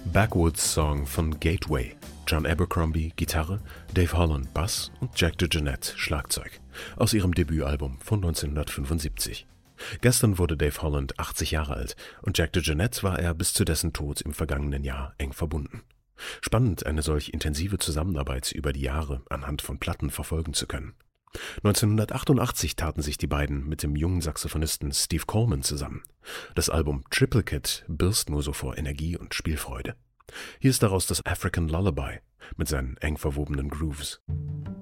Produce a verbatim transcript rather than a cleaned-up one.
Backwoods Song von Gateway, John Abercrombie Gitarre, Dave Holland Bass und Jack DeJohnette Schlagzeug, aus ihrem Debütalbum von neunzehnhundertfünfundsiebzig. Gestern wurde Dave Holland achtzig Jahre alt und Jack DeJohnette war er bis zu dessen Tod im vergangenen Jahr eng verbunden. Spannend, eine solch intensive Zusammenarbeit über die Jahre anhand von Platten verfolgen zu können. neunzehnhundertachtundachtzig taten sich die beiden mit dem jungen Saxophonisten Steve Coleman zusammen. Das Album Triplicate birst nur so vor Energie und Spielfreude. Hier ist daraus das African Lullaby mit seinen eng verwobenen Grooves.